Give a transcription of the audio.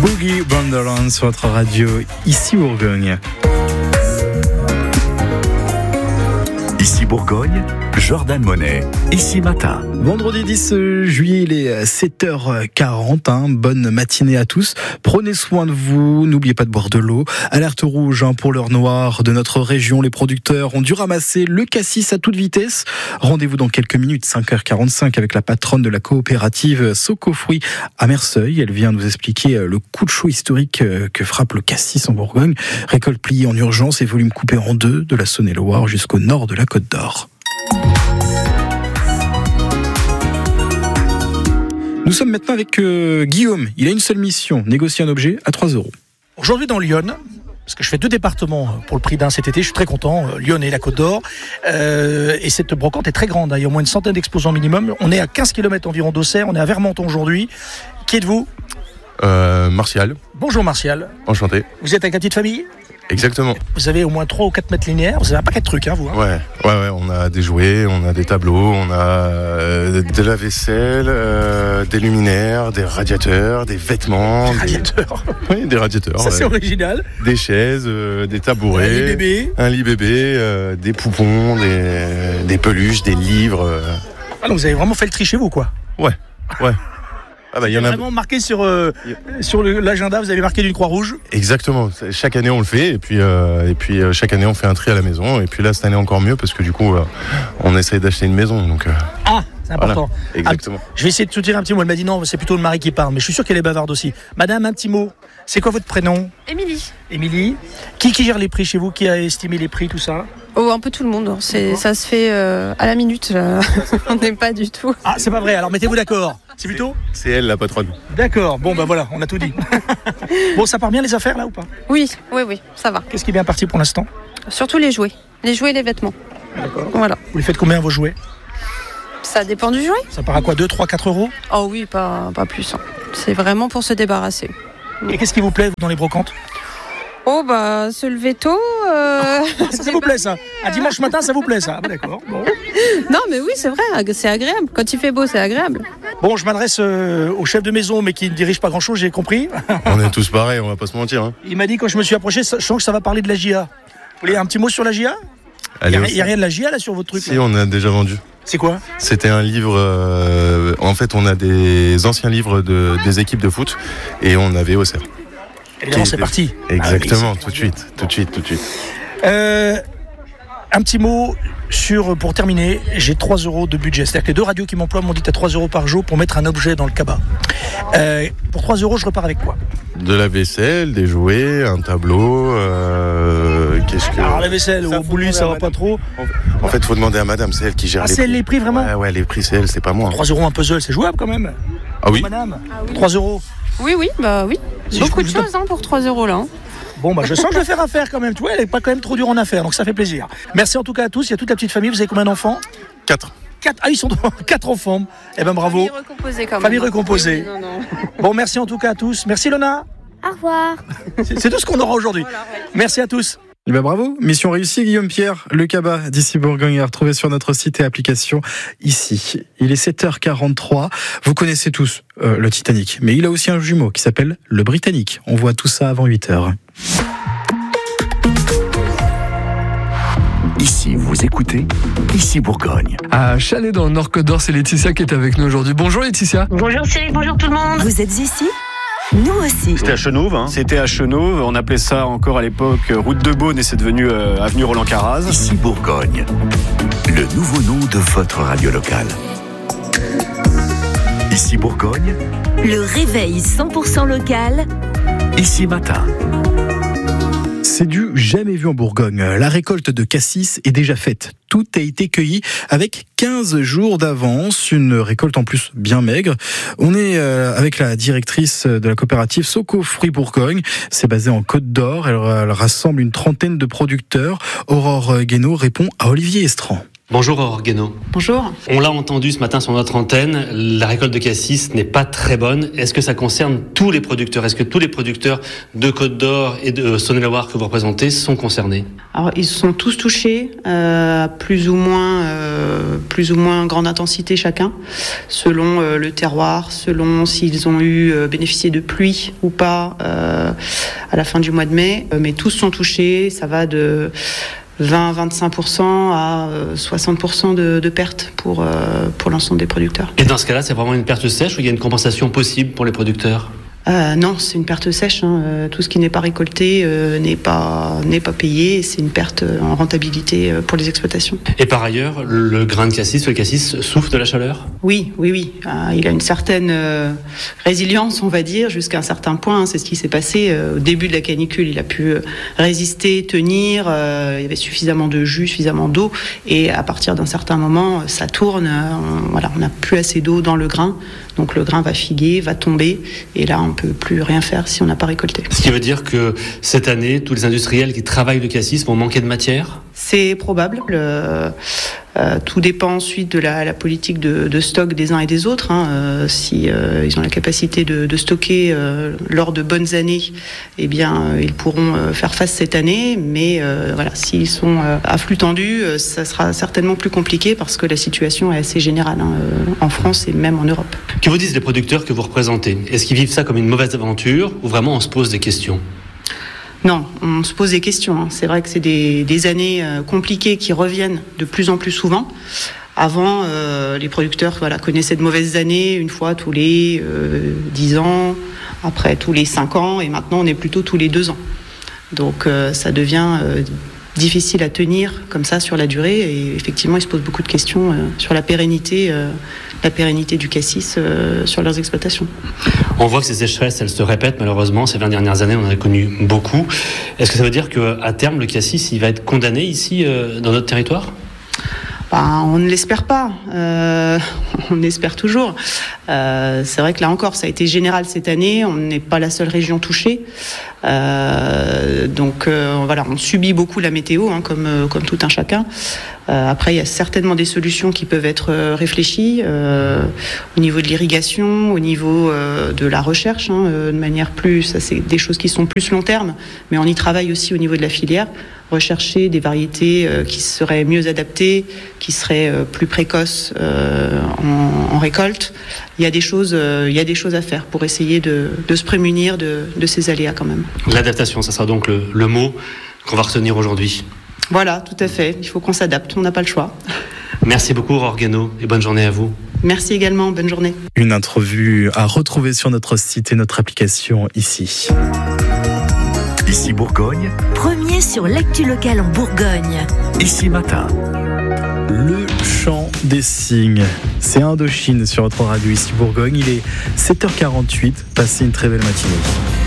Boogie Wonderland sur votre radio, ici Bourgogne. Ici Bourgogne, Jordan Monet, ici matin. Vendredi 10 juillet, il est 7h40. Bonne matinée à tous. Prenez soin de vous, n'oubliez pas de boire de l'eau. Alerte rouge pour l'heure noire de notre région. Les producteurs ont dû ramasser le cassis à toute vitesse. Rendez-vous dans quelques minutes, 5h45, avec la patronne de la coopérative Socofruits à Merseuil. Elle vient nous expliquer le coup de chaud historique que frappe le cassis en Bourgogne. Récolte pliée en urgence et volume coupé en deux de la Saône-et-Loire jusqu'au nord de la Côte d'Or. Nous sommes maintenant avec Guillaume. Il a une seule mission, négocier un objet à 3 €. Aujourd'hui dans Lyon, parce que je fais 2 départements pour le prix d'un cet été, je suis très content, Lyon et la Côte d'Or. Et cette brocante est très grande, il y a au moins une centaine d'exposants minimum. On est à 15 km environ d'Auxerre, on est à Vermenton aujourd'hui. Qui êtes-vous ? Martial. Bonjour Martial. Enchanté. Vous êtes avec la petite famille ? Exactement. Vous avez au moins 3 ou 4 mètres linéaires, vous avez un paquet de trucs, vous. Ouais, on a des jouets, on a des tableaux, on a de la vaisselle, des luminaires, des radiateurs, des vêtements. Des radiateurs. Oui, des radiateurs. Ça c'est original. Des chaises, des tabourets. Un lit bébé, des poupons, des peluches, des livres. Ah donc vous avez vraiment fait le tri chez vous, quoi. Ouais. Ah bah, il y en a vraiment marqué sur l'agenda, vous avez marqué d'une croix rouge. Exactement. Chaque année on le fait et puis chaque année on fait un tri à la maison et puis là cette année encore mieux parce que du coup on essaye d'acheter une maison donc. C'est important. Voilà, exactement. Je vais essayer de te dire un petit mot. Elle m'a dit non, c'est plutôt le mari qui parle, mais je suis sûr qu'elle est bavarde aussi. Madame, un petit mot. C'est quoi votre prénom ? Émilie. Qui gère les prix chez vous ? Qui a estimé les prix, tout ça ? Oh, un peu tout le monde. Ça se fait à la minute. Là. On n'est pas du tout. Ah, c'est pas vrai. Alors mettez-vous d'accord. C'est plutôt ? C'est elle la patronne. D'accord. Bon, voilà, on a tout dit. Bon, ça part bien les affaires là ou pas ? Oui, ça va. Qu'est-ce qui est bien parti pour l'instant ? Surtout les jouets. Les jouets et les vêtements. D'accord. Voilà. Vous les faites combien vos jouets ? Ça dépend du jouet. Ça part à quoi ? 2, 3, 4 €? Oh oui, pas plus. C'est vraiment pour se débarrasser. Et qu'est-ce qui vous plaît dans les brocantes ? Oh se lever tôt. Ça vous plaît ça ? Un dimanche matin, ça vous plaît ça ? D'accord. Bon. Non mais oui, c'est vrai, c'est agréable. Quand il fait beau, c'est agréable. Bon, je m'adresse au chef de maison, mais qui ne dirige pas grand-chose, j'ai compris. On est tous pareils, on va pas se mentir. Il m'a dit quand je me suis approché, je sens que ça va parler de la JA. Vous voulez un petit mot sur la JA ? Il n'y a rien de la JA là sur votre truc ? Si, on a déjà vendu. C'est quoi ? C'était un livre. En fait, on a des anciens livres des équipes de foot et on avait Auxerre. Évidemment, c'est parti. Exactement, tout de suite. Un petit mot pour terminer, j'ai 3 € de budget. C'est-à-dire que les 2 radios qui m'emploient m'ont dit à 3 € par jour pour mettre un objet dans le cabas. Pour 3 €, je repars avec quoi ? De la vaisselle, des jouets, un tableau. Alors la vaisselle, au boulot, ça va pas trop. En fait, faut demander à madame, c'est elle qui gère les prix. C'est elle les prix vraiment ? Ouais, les prix, c'est elle, c'est pas moi. 3 € un puzzle, c'est jouable quand même. Ah oui ? Madame, 3 €. Oui. Si beaucoup de choses pour 3 € là. Bon, je sens que je vais faire affaire quand même. Tu vois, elle n'est pas quand même trop dure en affaires, donc ça fait plaisir. Merci en tout cas à tous. Il y a toute la petite famille. Vous avez combien d'enfants ? 4. Ils sont 4 enfants. Eh ben bravo. Famille recomposée quand même. Famille recomposée. Oui, non. Bon, merci en tout cas à tous. Merci Lona. Au revoir. C'est tout ce qu'on aura aujourd'hui. Voilà, ouais. Merci à tous. Eh ben bravo, mission réussie Guillaume Pierre, le cabas d'ici Bourgogne à retrouver sur notre site et application ici. Il est 7h43, vous connaissez tous le Titanic, mais il a aussi un jumeau qui s'appelle le Britannique. On voit tout ça avant 8h. Ici, vous écoutez, ici Bourgogne. À Chalais dans le Nord-Côte d'Or, c'est Laetitia qui est avec nous aujourd'hui. Bonjour Laetitia. Bonjour Cyril, bonjour tout le monde. Vous êtes ici ? Nous aussi. C'était à Chenauve, C'était à Chenauve, on appelait ça encore à l'époque route de Beaune et c'est devenu avenue Roland Caraz. Ici Bourgogne, le nouveau nom de votre radio locale. Ici Bourgogne, Le réveil 100% local. ici matin. C'est du jamais vu en Bourgogne. La récolte de cassis est déjà faite. Tout a été cueilli avec 15 jours d'avance. Une récolte en plus bien maigre. On est avec la directrice de la coopérative Socofruits Bourgogne. C'est basé en Côte d'Or. Elle rassemble une trentaine de producteurs. Aurore Guénaud répond à Olivier Estran. Bonjour Aurore Guénaud. Bonjour. On l'a entendu ce matin sur notre antenne, la récolte de cassis n'est pas très bonne. Est-ce que ça concerne tous les producteurs ? Est-ce que tous les producteurs de Côte d'Or et de Saône-et-Loire que vous représentez sont concernés ? Alors ils sont tous touchés, plus ou moins grande intensité chacun, selon le terroir, selon s'ils ont bénéficié de pluie ou pas à la fin du mois de mai. Mais tous sont touchés, ça va de 20-25% à 60% de pertes pour l'ensemble des producteurs. Et dans ce cas-là, c'est vraiment une perte sèche ou il y a une compensation possible pour les producteurs ? Non, c'est une perte sèche. Tout ce qui n'est pas récolté n'est pas payé. C'est une perte en rentabilité pour les exploitations. Et par ailleurs, le grain de cassis, le cassis souffre de la chaleur ? Oui. Il a une certaine résilience, on va dire, jusqu'à un certain point. C'est ce qui s'est passé au début de la canicule. Il a pu résister, tenir. Il y avait suffisamment de jus, suffisamment d'eau. Et à partir d'un certain moment, ça tourne. On n'a plus assez d'eau dans le grain. Donc le grain va figuer, va tomber. Et là, on ne peut plus rien faire si on n'a pas récolté. Ce qui veut dire que cette année, tous les industriels qui travaillent le cassis vont manquer de matière ? C'est probable. Tout dépend ensuite de la politique de stock des uns et des autres. Si ils ont la capacité de stocker lors de bonnes années, eh bien ils pourront faire face cette année. Mais s'ils sont à flux tendu, ça sera certainement plus compliqué parce que la situation est assez générale en France et même en Europe. Que vous disent les producteurs que vous représentez ? Est-ce qu'ils vivent ça comme une mauvaise aventure ou vraiment on se pose des questions ? Non, on se pose des questions. C'est vrai que c'est des années compliquées qui reviennent de plus en plus souvent. Avant, les producteurs connaissaient de mauvaises années une fois tous les 10 ans, après tous les 5 ans, et maintenant on est plutôt tous les 2 ans. Donc ça devient difficile à tenir comme ça sur la durée, et effectivement ils se posent beaucoup de questions sur la pérennité du cassis sur leurs exploitations. On voit que ces sécheresses, elles se répètent malheureusement. Ces 20 dernières années, on en a connu beaucoup. Est-ce que ça veut dire qu'à terme, le cassis, il va être condamné ici, dans notre territoire ? On ne l'espère pas. On espère toujours. C'est vrai que là encore, ça a été général cette année. On n'est pas la seule région touchée. On subit beaucoup la météo, comme tout un chacun. Après, il y a certainement des solutions qui peuvent être réfléchies au niveau de l'irrigation, au niveau de la recherche, de manière plus. Ça, c'est des choses qui sont plus long terme, mais on y travaille aussi au niveau de la filière. Rechercher des variétés qui seraient mieux adaptées, qui seraient plus précoces en récolte. Il y a des choses à faire pour essayer de se prémunir de ces aléas quand même. L'adaptation, ça sera donc le mot qu'on va retenir aujourd'hui. Voilà, tout à fait. Il faut qu'on s'adapte, on n'a pas le choix. Merci beaucoup Aurore Guénaud et bonne journée à vous. Merci également, bonne journée. Une interview à retrouver sur notre site et notre application ici. Ici Bourgogne. Premier sur l'actu locale en Bourgogne. Ici Matin. Le chant des cygnes, c'est Indochine sur votre radio ici Bourgogne. Il est 7h48, passez une très belle matinée.